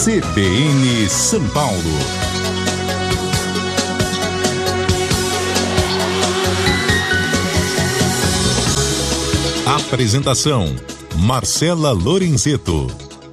CBN São Paulo. Apresentação: Marcela Lorenzeto.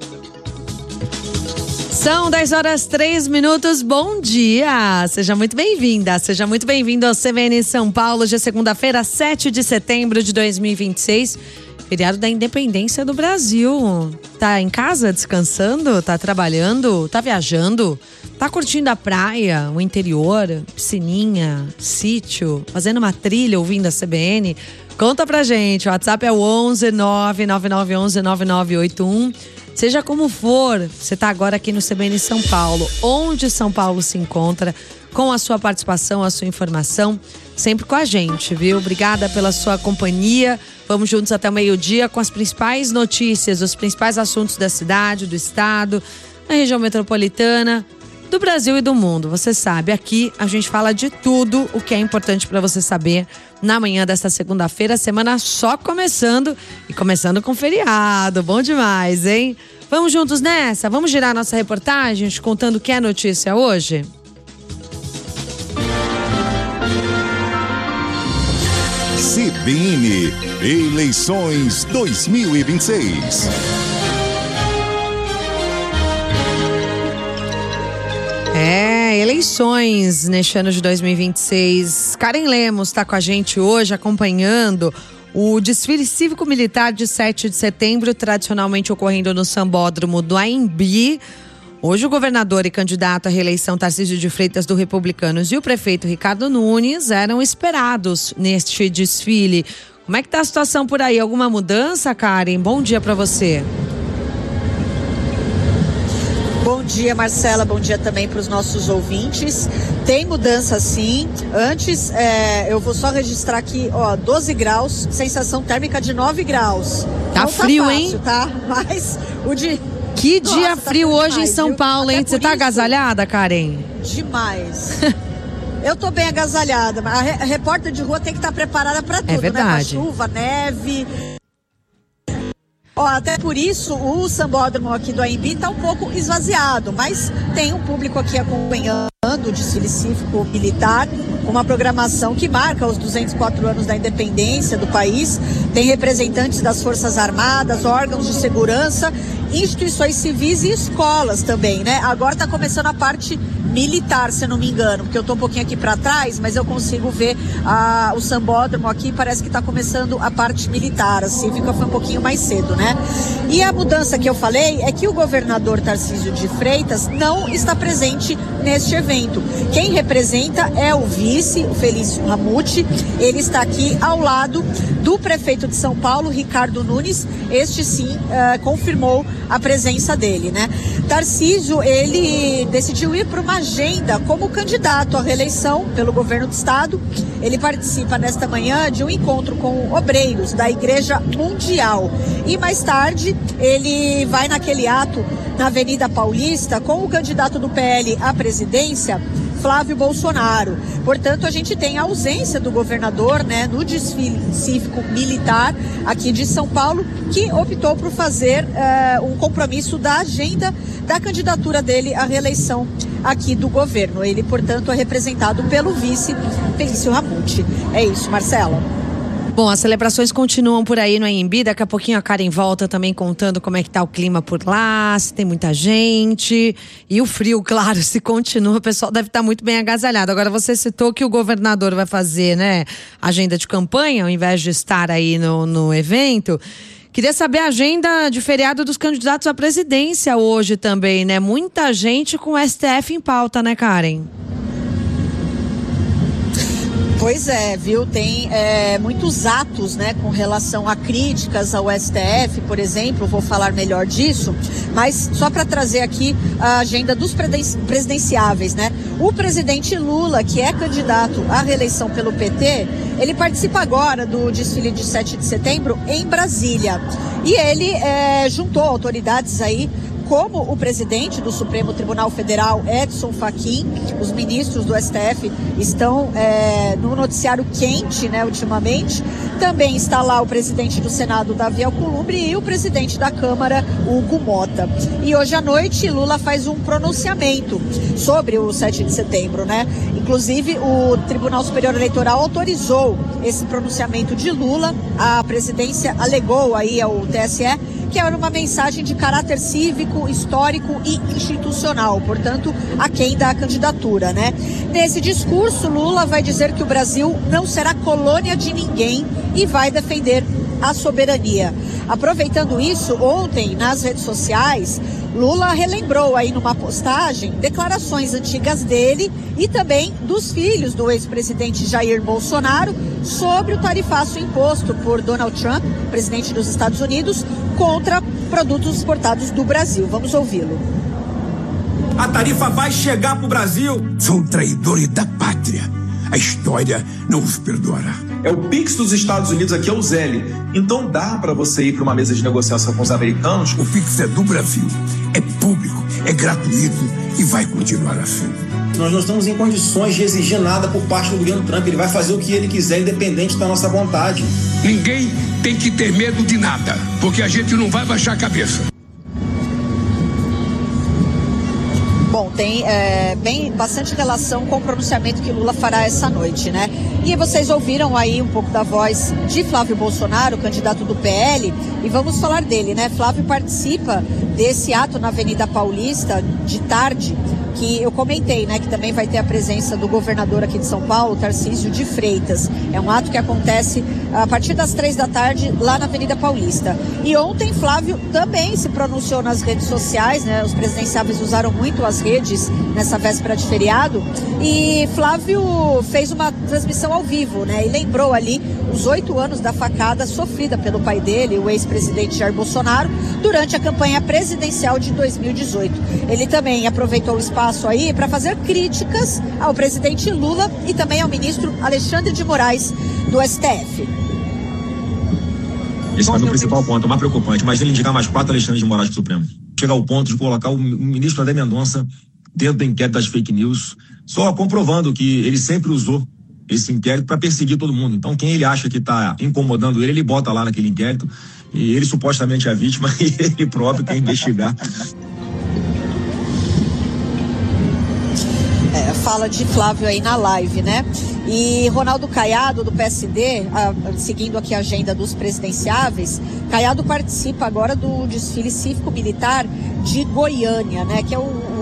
São 10h03. Bom dia! Seja muito bem-vinda, seja muito bem-vindo ao CBN São Paulo. Hoje é segunda-feira, 7 de setembro de 2026. Feriado da Independência do Brasil. Tá em casa descansando? Tá trabalhando? Tá viajando? Tá curtindo a praia, o interior, piscininha, sítio, fazendo uma trilha, ouvindo a CBN? Conta pra gente, o WhatsApp é o 11 99911 9981. Seja como for, você tá agora aqui no CBN São Paulo, onde São Paulo se encontra, com a sua participação, a sua informação, sempre com a gente, viu? Obrigada pela sua companhia. Vamos juntos até o meio-dia com as principais notícias, os principais assuntos da cidade, do estado, da região metropolitana, do Brasil e do mundo. Você sabe, aqui a gente fala de tudo o que é importante para você saber na manhã desta segunda-feira, semana só começando e começando com feriado. Bom demais, hein? Vamos juntos nessa? Vamos girar nossa reportagem contando o que é notícia hoje? CBN Eleições 2026. Eleições neste ano de 2026. Karen Lemos está com a gente hoje acompanhando o desfile cívico-militar de 7 de setembro, tradicionalmente ocorrendo no Sambódromo do Anhembi. Hoje o governador e candidato à reeleição Tarcísio de Freitas do Republicanos e o prefeito Ricardo Nunes eram esperados neste desfile. Como é que tá a situação por aí? Alguma mudança, Karen? Bom dia para você. Bom dia, Marcela. Bom dia também para os nossos ouvintes. Tem mudança sim. Antes, eu vou só registrar aqui, 12 graus, sensação térmica de 9 graus. Tá frio, fácil, hein? Tá? Mas o dia... Que dia frio hoje demais, em São Paulo, hein? Você tá agasalhada, Karen? Demais. Eu tô bem agasalhada, mas a repórter de rua tem que estar preparada para tudo, é verdade, né? Pra chuva, neve. Até por isso o Sambódromo aqui do Anhembi tá um pouco esvaziado, mas tem um público aqui acompanhando o desfile cívico militar, uma programação que marca os 204 anos da independência do país. Tem representantes das Forças Armadas, órgãos de segurança, instituições civis e escolas também, né? Agora tá começando a parte militar, se eu não me engano, porque eu tô um pouquinho aqui para trás, mas eu consigo ver o Sambódromo aqui, parece que tá começando a parte militar, a cívica foi um pouquinho mais cedo, né? E a mudança que eu falei é que o governador Tarcísio de Freitas não está presente neste evento. Quem representa é o vice, o Felício Ramute. Ele está aqui ao lado do prefeito de São Paulo, Ricardo Nunes. Este sim confirmou a presença dele, né? Tarcísio, ele decidiu ir para uma agenda como candidato à reeleição pelo governo do estado. Ele participa nesta manhã de um encontro com obreiros da Igreja Mundial. E mais tarde, ele vai naquele ato na Avenida Paulista com o candidato do PL à presidência, Flávio Bolsonaro. Portanto, a gente tem a ausência do governador, né, no desfile cívico-militar aqui de São Paulo, que optou por fazer um compromisso da agenda da candidatura dele à reeleição aqui do governo. Ele, portanto, é representado pelo vice Felício Ramute. É isso, Marcela. Bom, as celebrações continuam por aí no Anhembi. Daqui a pouquinho a Karen volta também contando como é que tá o clima por lá, se tem muita gente. E o frio, claro, se continua, o pessoal deve estar muito bem agasalhado. Agora, você citou que o governador vai fazer, né, agenda de campanha, ao invés de estar aí no evento. Queria saber a agenda de feriado dos candidatos à presidência hoje também, né? Muita gente com o STF em pauta, né, Karen? Pois é, viu? Tem muitos atos, né, com relação a críticas ao STF, por exemplo, vou falar melhor disso, mas só para trazer aqui a agenda dos presidenciáveis, né? O presidente Lula, que é candidato à reeleição pelo PT, ele participa agora do desfile de 7 de setembro em Brasília. E ele juntou autoridades aí como o presidente do Supremo Tribunal Federal, Edson Fachin, os ministros do STF estão no noticiário quente, né, ultimamente. Também está lá o presidente do Senado, Davi Alcolumbre, e o presidente da Câmara, Hugo Mota. E hoje à noite, Lula faz um pronunciamento sobre o 7 de setembro, né? Inclusive, o Tribunal Superior Eleitoral autorizou esse pronunciamento de Lula. A presidência alegou aí ao TSE que era uma mensagem de caráter cívico, histórico e institucional, portanto, aquém da candidatura, né? Nesse discurso, Lula vai dizer que o Brasil não será colônia de ninguém e vai defender a soberania. Aproveitando isso, ontem, nas redes sociais, Lula relembrou aí numa postagem declarações antigas dele e também dos filhos do ex-presidente Jair Bolsonaro sobre o tarifaço imposto por Donald Trump, presidente dos Estados Unidos, contra produtos exportados do Brasil. Vamos ouvi-lo. A tarifa vai chegar para o Brasil. São traidores da pátria. A história não os perdoará. É o Pix dos Estados Unidos, aqui é o Zelle. Então dá para você ir para uma mesa de negociação com os americanos? O Pix é do Brasil, é público, é gratuito e vai continuar assim. Nós não estamos em condições de exigir nada por parte do governo Trump. Ele vai fazer o que ele quiser, independente da nossa vontade. Ninguém tem que ter medo de nada, porque a gente não vai baixar a cabeça. Bom, tem bastante relação com o pronunciamento que Lula fará essa noite, né? E vocês ouviram aí um pouco da voz de Flávio Bolsonaro, candidato do PL, e vamos falar dele, né? Flávio participa desse ato na Avenida Paulista de tarde, que eu comentei, né, que também vai ter a presença do governador aqui de São Paulo, Tarcísio de Freitas. É um ato que acontece a partir das 3 da tarde lá na Avenida Paulista. E ontem Flávio também se pronunciou nas redes sociais, né, os presidenciáveis usaram muito as redes nessa véspera de feriado, e Flávio fez uma transmissão ao vivo, né, e lembrou ali os 8 anos da facada sofrida pelo pai dele, o ex-presidente Jair Bolsonaro, durante a campanha presidencial de 2018. Ele também aproveitou o espaço aí para fazer críticas ao presidente Lula e também ao ministro Alexandre de Moraes do STF. Esse é o meu principal ponto, o mais preocupante. Imagina ele indicar mais 4 Alexandre de Moraes para o Supremo. Chegar ao ponto de colocar o ministro André Mendonça dentro do inquérito das fake news, só comprovando que ele sempre usou esse inquérito para perseguir todo mundo. Então, quem ele acha que está incomodando ele bota lá naquele inquérito, e ele supostamente é a vítima e ele próprio quer investigar. Fala de Flávio aí na live, né? E Ronaldo Caiado, do PSD, seguindo aqui a agenda dos presidenciáveis, Caiado participa agora do desfile cívico-militar de Goiânia, né? Que é o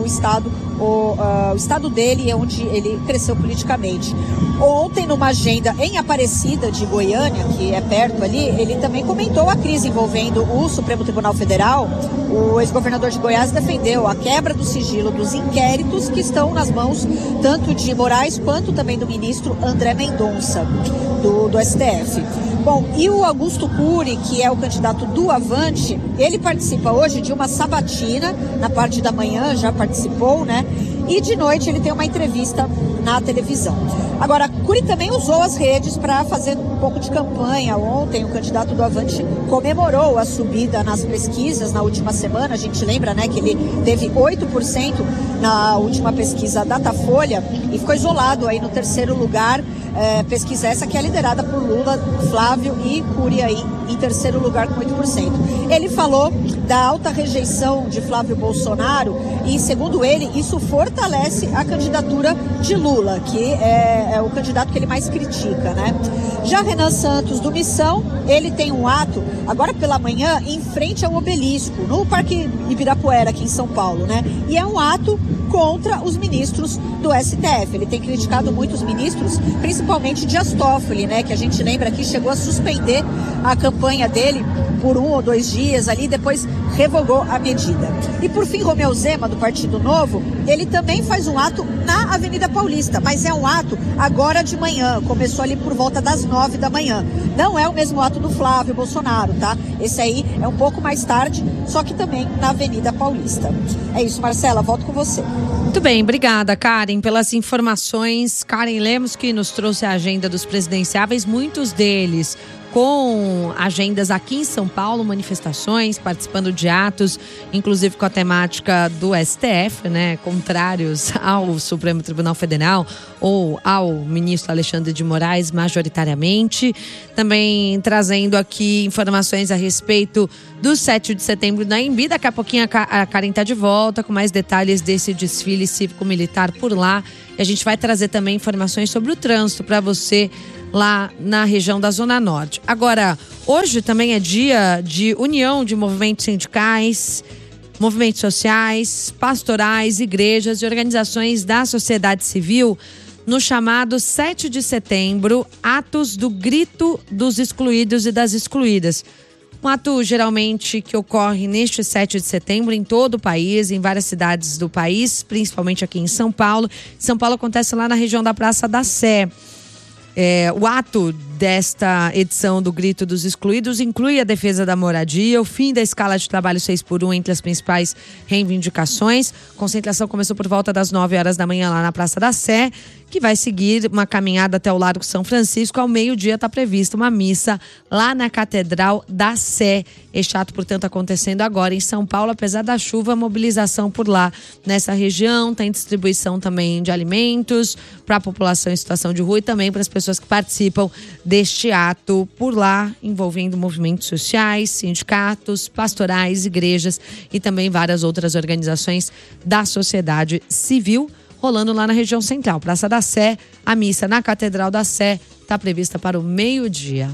estado dele, é onde ele cresceu politicamente. Ontem, numa agenda em Aparecida de Goiânia, que é perto ali, ele também comentou a crise envolvendo o Supremo Tribunal Federal. O ex-governador de Goiás defendeu a quebra do sigilo dos inquéritos que estão nas mãos tanto de Moraes quanto também do ministro André Mendonça, do STF. Bom, e o Augusto Cury, que é o candidato do Avante, ele participa hoje de uma sabatina, na parte da manhã já participou, né? E de noite ele tem uma entrevista na televisão. Agora, Cury também usou as redes para fazer um pouco de campanha. Ontem, o candidato do Avante comemorou a subida nas pesquisas na última semana. A gente lembra, né, que ele teve 8% na última pesquisa Datafolha e ficou isolado aí no 3º lugar. Pesquisa essa que é liderada por Lula, Flávio e Cury aí em 3º lugar com 8%. Ele falou da alta rejeição de Flávio Bolsonaro e, segundo ele, isso fortalece a candidatura de Lula, que é o candidato que ele mais critica, né? Já Renan Santos, do Missão, ele tem um ato, agora pela manhã, em frente ao Obelisco, no Parque Ibirapuera, aqui em São Paulo, né? E é um ato contra os ministros do STF. Ele tem criticado muitos ministros, principalmente Dias Toffoli, né? Que a gente lembra que chegou a suspender a campanha dele por 1 ou 2 dias ali, depois revogou a medida. E por fim, Romeu Zema, do Partido Novo, ele também faz um ato na Avenida Paulista, mas é um ato agora de manhã, começou ali por volta das 9 da manhã. Não é o mesmo ato do Flávio Bolsonaro, tá? Esse aí é um pouco mais tarde, só que também na Avenida Paulista. É isso, Marcela, volto com você. Muito bem, obrigada, Karen, pelas informações. Karen Lemos, que nos trouxe a agenda dos presidenciáveis, muitos deles com agendas aqui em São Paulo, manifestações, participando de atos, inclusive com a temática do STF, né, contrários ao Supremo Tribunal Federal ou ao ministro Alexandre de Moraes, majoritariamente. Também trazendo aqui informações a respeito do 7 de setembro na AMB. Daqui a pouquinho a Karen está de volta com mais detalhes desse desfile cívico-militar por lá. E a gente vai trazer também informações sobre o trânsito para você lá na região da Zona Norte. Agora, hoje também é dia de união de movimentos sindicais, movimentos sociais, pastorais, igrejas e organizações da sociedade civil no chamado 7 de setembro, atos do grito dos excluídos e das excluídas. Um ato geralmente que ocorre neste 7 de setembro em todo o país, em várias cidades do país, principalmente aqui em São Paulo. São Paulo acontece lá na região da Praça da Sé. O ato desta edição do Grito dos Excluídos inclui a defesa da moradia, o fim da escala de trabalho 6x1 entre as principais reivindicações. A concentração começou por volta das 9 horas da manhã lá na Praça da Sé, que vai seguir uma caminhada até o Largo São Francisco. Ao meio-dia está prevista uma missa lá na Catedral da Sé. Este ato, portanto, acontecendo agora em São Paulo. Apesar da chuva, a mobilização por lá nessa região. Tem distribuição também de alimentos para a população em situação de rua e também para as pessoas que participam deste ato por lá, envolvendo movimentos sociais, sindicatos, pastorais, igrejas e também várias outras organizações da sociedade civil, rolando lá na região central. Praça da Sé, a missa na Catedral da Sé está prevista para o meio-dia.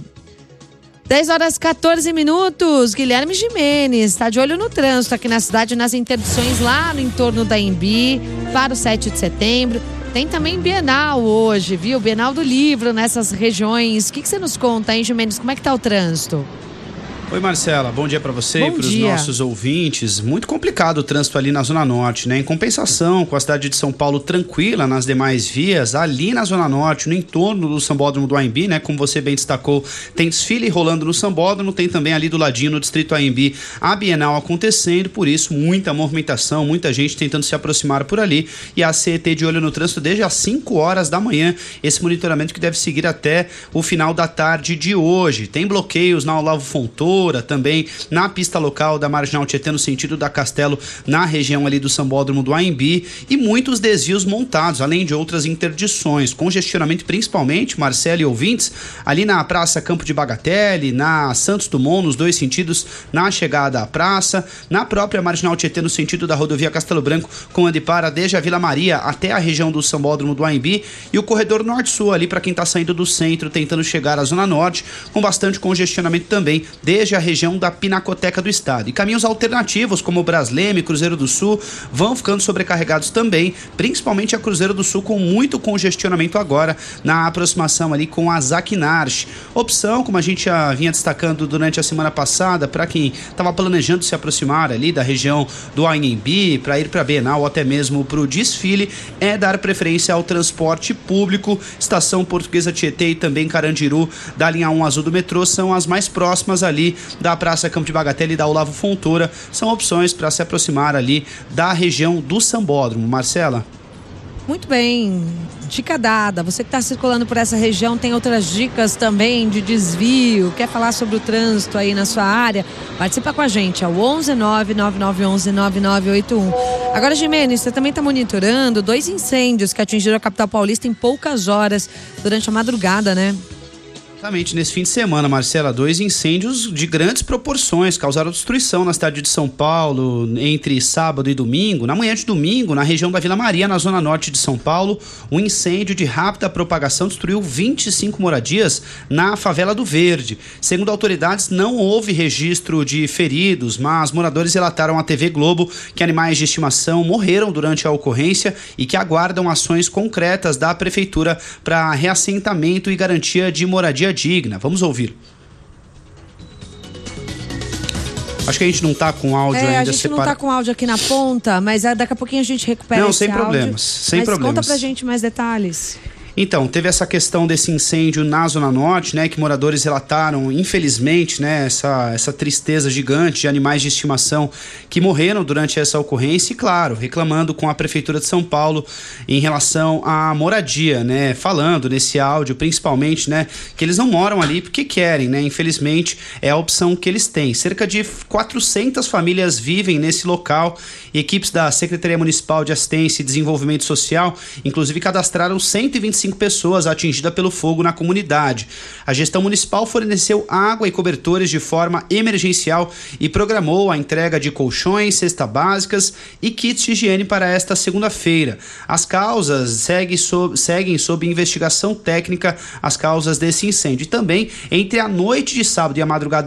10 horas 14 minutos. Guilherme Gimenez está de olho no trânsito aqui na cidade, nas interdições lá no entorno da AMB para o 7 de setembro. Tem também Bienal hoje, viu? Bienal do Livro nessas regiões. O que você nos conta, hein, Gimenez? Como é que tá o trânsito? Oi, Marcela, bom dia para você e para os nossos ouvintes. Muito complicado o trânsito ali na Zona Norte, né? Em compensação, com a cidade de São Paulo tranquila nas demais vias, ali na Zona Norte, no entorno do Sambódromo do AMB, né? Como você bem destacou, tem desfile rolando no Sambódromo, tem também ali do ladinho no Distrito AMB a Bienal acontecendo, por isso muita movimentação, muita gente tentando se aproximar por ali e a CET de olho no trânsito desde as 5 horas da manhã, esse monitoramento que deve seguir até o final da tarde de hoje. Tem bloqueios na Olavo Fontoura, também na pista local da Marginal Tietê no sentido da Castelo, na região ali do Sambódromo do AMB, e muitos desvios montados, além de outras interdições, congestionamento principalmente, Marcelo e ouvintes, ali na Praça Campo de Bagatelle, na Santos Dumont, nos dois sentidos, na chegada à praça, na própria Marginal Tietê no sentido da rodovia Castelo Branco, com Andipara desde a Vila Maria até a região do Sambódromo do AMB, e o corredor Norte-Sul ali para quem está saindo do centro, tentando chegar à Zona Norte, com bastante congestionamento também, desde a região da Pinacoteca do Estado. E caminhos alternativos, como Brasleme, Cruzeiro do Sul, vão ficando sobrecarregados também, principalmente a Cruzeiro do Sul, com muito congestionamento agora na aproximação ali com a Zaquinarche. Opção, como a gente já vinha destacando durante a semana passada, para quem estava planejando se aproximar ali da região do AMB, para ir para a Bienal ou até mesmo para o desfile, é dar preferência ao transporte público. Estação Portuguesa Tietê e também Carandiru, da linha 1 azul do metrô, são as mais próximas ali da Praça Campo de Bagatelle e da Olavo Fontoura. São opções para se aproximar ali da região do Sambódromo. Marcela? Muito bem, dica dada. Você que está circulando por essa região tem outras dicas também de desvio, quer falar sobre o trânsito aí na sua área? Participa com a gente, é o 11999119981. Agora, Gimenez, você também está monitorando 2 incêndios que atingiram a capital paulista em poucas horas durante a madrugada, né? Exatamente, nesse fim de semana, Marcela, 2 incêndios de grandes proporções causaram destruição na cidade de São Paulo entre sábado e domingo. Na manhã de domingo, na região da Vila Maria, na zona norte de São Paulo, um incêndio de rápida propagação destruiu 25 moradias na favela do Verde. Segundo autoridades, não houve registro de feridos, mas moradores relataram à TV Globo que animais de estimação morreram durante a ocorrência e que aguardam ações concretas da prefeitura para reassentamento e garantia de moradia digna. Vamos ouvir. Acho que a gente não tá com áudio ainda separado. A gente não tá com áudio aqui na ponta, mas daqui a pouquinho a gente recupera esse áudio. Sem problemas. Conta pra gente mais detalhes. Então, teve essa questão desse incêndio na Zona Norte, né, que moradores relataram, infelizmente, né, essa tristeza gigante de animais de estimação que morreram durante essa ocorrência e, claro, reclamando com a Prefeitura de São Paulo em relação à moradia, né, falando nesse áudio, principalmente, né, que eles não moram ali porque querem, né, infelizmente é a opção que eles têm. Cerca de 400 famílias vivem nesse local e equipes da Secretaria Municipal de Assistência e Desenvolvimento Social, inclusive, cadastraram 125 pessoas atingidas pelo fogo na comunidade. A gestão municipal forneceu água e cobertores de forma emergencial e programou a entrega de colchões, cestas básicas e kits de higiene para esta segunda-feira. As causas seguem sob investigação técnica as causas desse incêndio. E também, entre a noite de sábado e a madrugada